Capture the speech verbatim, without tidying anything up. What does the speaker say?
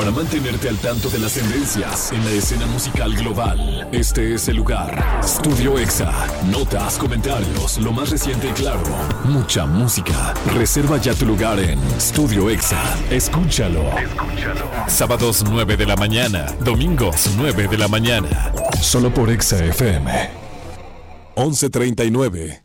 para mantenerte al tanto de las tendencias en la escena musical global. Este es el lugar. Studio Exa. Notas, comentarios, lo más reciente y claro. Mucha música. Reserva ya tu lugar en Studio Exa. Escúchalo. Escúchalo. Sábados nueve de la mañana. Domingos nueve de la mañana. Solo por Exa F M. once treinta y nueve.